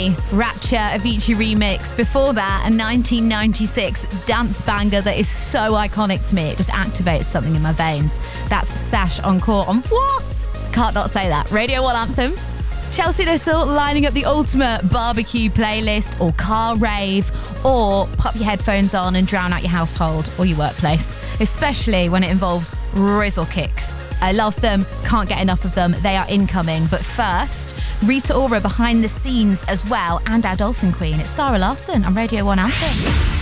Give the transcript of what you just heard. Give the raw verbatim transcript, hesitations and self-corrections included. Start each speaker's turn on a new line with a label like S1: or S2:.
S1: Me, Rapture, Avicii remix. Before that, a nineteen ninety-six dance banger that is so iconic to me. It just activates something in my veins. That's Sash Encore on Four. Can't not say that. Radio one Anthems. Chelsea Little lining up the ultimate barbecue playlist or car rave, or pop your headphones on and drown out your household or your workplace, especially when it involves Rizzle kicks. I love them, can't get enough of them. They are incoming. But first, Rita Ora behind the scenes as well, and our Dolphin Queen. It's Sarah Larson on Radio one Anthem.